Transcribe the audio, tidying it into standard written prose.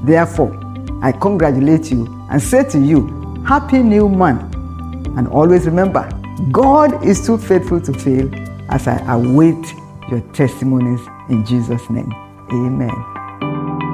Therefore, I congratulate you and say to you, Happy New Month. And always remember, God is too faithful to fail, as I await your testimonies in Jesus' name. Amen.